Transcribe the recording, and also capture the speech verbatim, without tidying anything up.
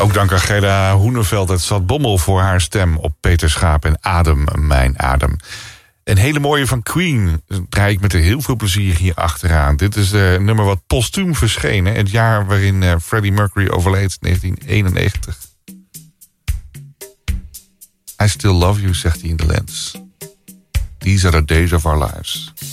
Ook dank aan Gerda Hoeneveld uit Zaltbommel voor haar stem op Peter Schaap en Adem, mijn adem. Een hele mooie van Queen draai ik met heel veel plezier hier achteraan. Dit is een nummer wat postuum verschenen. Het jaar waarin Freddie Mercury overleed, negentien eenennegentig. I still love you, zegt hij in de lens. These are the days of our lives.